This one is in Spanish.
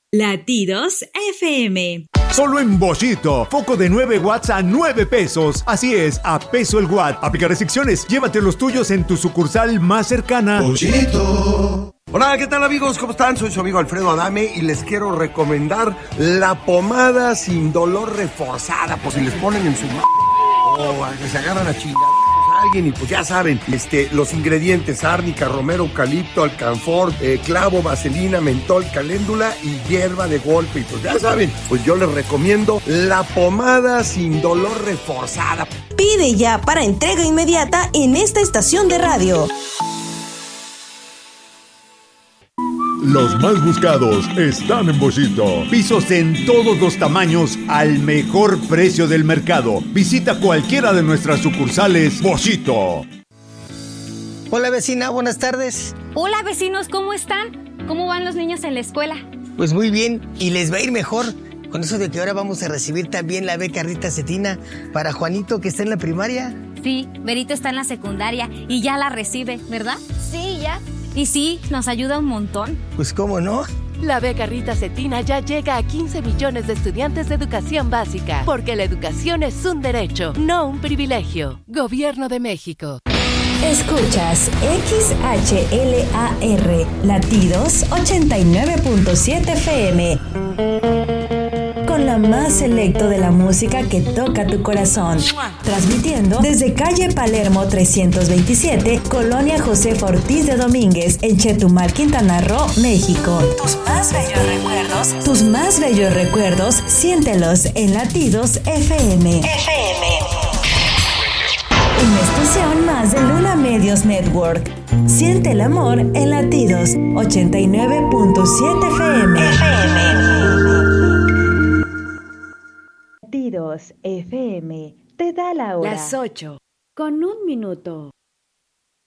Latidos FM. Solo en Bollito. Foco de 9 watts a 9 pesos. Así es, a peso el watt. Aplica restricciones. Llévate los tuyos en tu sucursal más cercana. Bollito. Hola, ¿qué tal amigos? ¿Cómo están? Soy su amigo Alfredo Adame y les quiero recomendar la pomada sin dolor reforzada. Pues si les ponen en su o se agarran a chingar a alguien y pues ya saben, los ingredientes: árnica, romero, eucalipto, alcanfor, clavo, vaselina, mentol, caléndula y hierba de golpe. Y pues ya saben, pues yo les recomiendo la pomada sin dolor reforzada. Pide ya para entrega inmediata en esta estación de radio. Los más buscados están en Bollito. Pisos en todos los tamaños al mejor precio del mercado. Visita cualquiera de nuestras sucursales Bollito. Hola vecina, buenas tardes. Hola vecinos, ¿cómo están? ¿Cómo van los niños en la escuela? Pues muy bien, y les va a ir mejor con eso de que ahora vamos a recibir también la beca Rita Cetina para Juanito, que está en la primaria. Sí, Berito está en la secundaria y ya la recibe, ¿verdad? Sí, ya. Y sí, nos ayuda un montón. Pues cómo no. La beca Rita Cetina ya llega a 15 millones de estudiantes de educación básica, porque la educación es un derecho, no un privilegio. Gobierno de México. Escuchas XHLAR, Latidos 89.7 FM. Con la más selecto de la música que toca tu corazón. Transmitiendo desde calle Palermo 327, Colonia Josefa Ortiz de Domínguez, en Chetumal, Quintana Roo, México. Tus más bellos recuerdos, siéntelos en Latidos FM. Una estación más de Luna Medios Network. Siente el amor en Latidos 89.7 FM. Latidos FM te da la hora. Las 8:01.